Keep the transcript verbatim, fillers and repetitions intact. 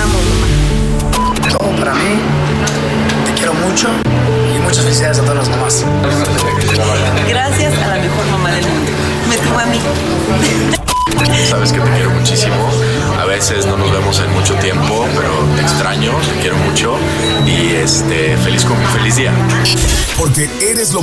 amo, mamá. Todo para mí. Te quiero mucho y muchas felicidades a todas las mamás. Gracias a la mejor mamá del mundo. Me tuvo a mí. Sabes que te quiero muchísimo. A veces no nos vemos en mucho tiempo, pero te extraño, te quiero mucho y este feliz con feliz día. Porque eres lo